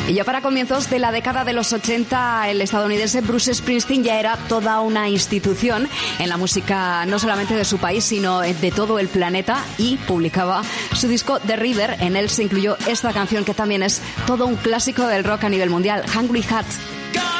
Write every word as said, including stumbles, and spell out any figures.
Y ya para comienzos de la década de los ochenta, el estadounidense Bruce Springsteen ya era toda una institución en la música, no solamente de su país, sino de todo el planeta, y publicaba su disco The River. En él se incluyó esta canción que también es todo un clásico del rock a nivel mundial, Hungry Heart.